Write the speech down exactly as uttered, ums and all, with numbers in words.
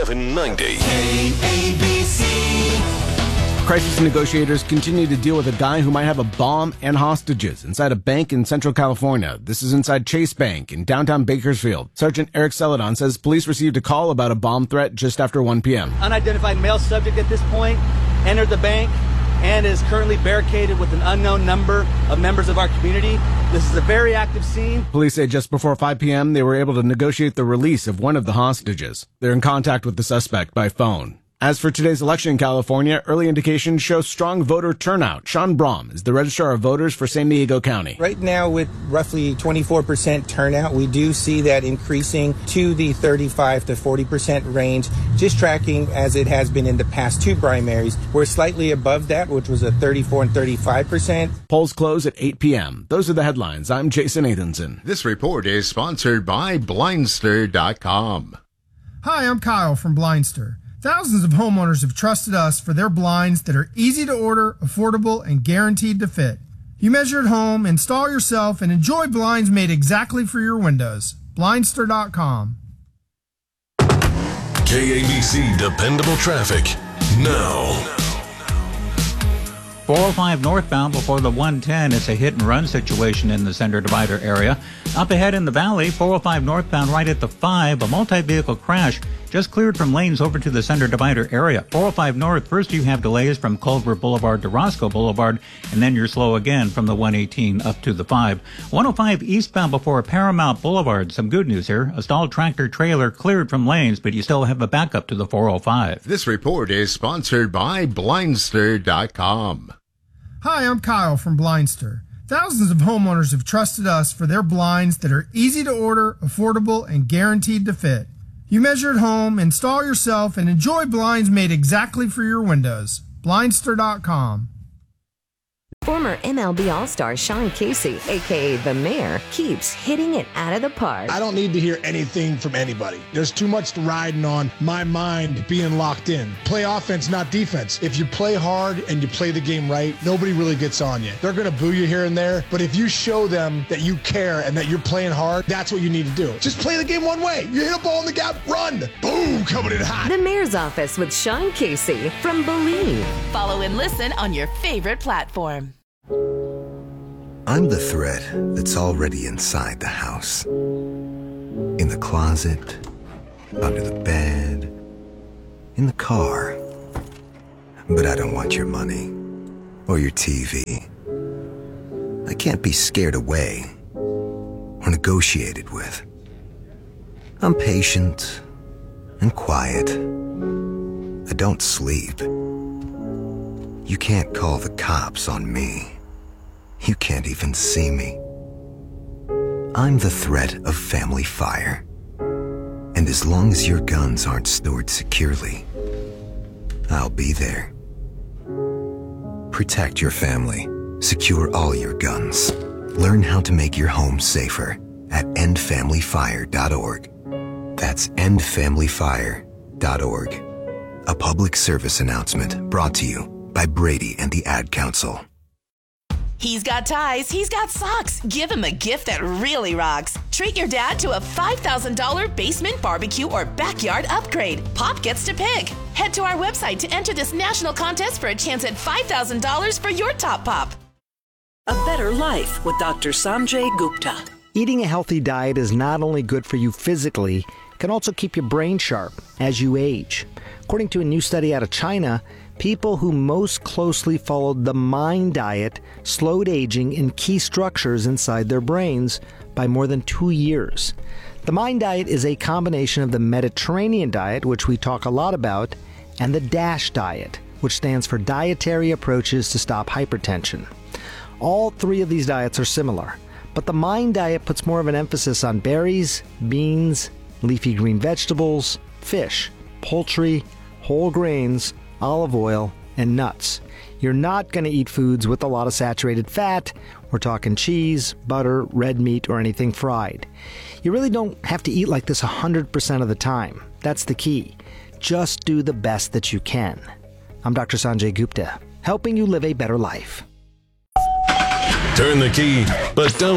seven ninety. K A B C. Crisis negotiators continue to deal with a guy who might have a bomb and hostages inside a bank in Central California. This is inside Chase Bank in downtown Bakersfield. Sergeant Eric Celadon says police received a call about a bomb threat just after one p.m. Unidentified male subject at this point entered the bank and is currently barricaded with an unknown number of members of our community. This is a very active scene. Police say just before five p.m. they were able to negotiate the release of one of the hostages. They're in contact with the suspect by phone. As for today's election in California, early indications show strong voter turnout. Sean Brom is the Registrar of Voters for San Diego County. Right now, with roughly twenty-four percent turnout, we do see that increasing to the thirty-five to forty percent range, just tracking as it has been in the past two primaries. We're slightly above that, which was a thirty-four and thirty-five percent. Polls close at eight p.m. Those are the headlines. I'm Jason Nathanson. This report is sponsored by Blindster dot com. Hi, I'm Kyle from Blindster. Thousands of homeowners have trusted us for their blinds that are easy to order, affordable, and guaranteed to fit. You measure at home, install yourself, and enjoy blinds made exactly for your windows. Blindster dot com. K A B C Dependable Traffic now. four oh five northbound before the one ten. It's a hit-and-run situation in the center divider area. Up ahead in the valley, four oh five northbound right at the five, a multi-vehicle crash just cleared from lanes over to the center divider area. four oh five north, first you have delays from Culver Boulevard to Roscoe Boulevard, and then you're slow again from the one eighteen up to the five. one oh five eastbound before Paramount Boulevard. Some good news here. A stalled tractor-trailer cleared from lanes, but you still have a backup to the four oh five. This report is sponsored by Blindster dot com. Hi, I'm Kyle from Blindster. Thousands of homeowners have trusted us for their blinds that are easy to order, affordable, and guaranteed to fit. You measure at home, install yourself, and enjoy blinds made exactly for your windows. Blindster dot com. Former M L B All-Star Sean Casey, a k a. The Mayor, keeps hitting it out of the park. I don't need to hear anything from anybody. There's too much riding on my mind being locked in. Play offense, not defense. If you play hard and you play the game right, nobody really gets on you. They're going to boo you here and there, but if you show them that you care and that you're playing hard, that's what you need to do. Just play the game one way. You hit a ball in the gap, run. Boom, coming in hot. The Mayor's Office with Sean Casey from Believe. Follow and listen on your favorite platform. I'm the threat that's already inside the house. In the closet, under the bed, in the car. But I don't want your money or your T V. I can't be scared away or negotiated with. I'm patient and quiet. I don't sleep. You can't call the cops on me. You can't even see me. I'm the threat of family fire. And as long as your guns aren't stored securely, I'll be there. Protect your family. Secure all your guns. Learn how to make your home safer at end family fire dot org. That's end family fire dot org. A public service announcement brought to you by Brady and the Ad Council. He's got ties, he's got socks. Give him a gift that really rocks. Treat your dad to a five thousand dollars basement barbecue or backyard upgrade. Pop gets to pick. Head to our website to enter this national contest for a chance at five thousand dollars for your top pop. A better life with Doctor Sanjay Gupta. Eating a healthy diet is not only good for you physically, it can also keep your brain sharp as you age. According to a new study out of China, people who most closely followed the MIND diet slowed aging in key structures inside their brains by more than two years. The MIND diet is a combination of the Mediterranean diet, which we talk a lot about, and the DASH diet, which stands for Dietary Approaches to Stop Hypertension. All three of these diets are similar, but the MIND diet puts more of an emphasis on berries, beans, leafy green vegetables, fish, poultry, whole grains, olive oil, and nuts. You're not going to eat foods with a lot of saturated fat. We're talking cheese, butter, red meat, or anything fried. You really don't have to eat like this one hundred percent of the time. That's the key. Just do the best that you can. I'm Doctor Sanjay Gupta, helping you live a better life. Turn the key, but don't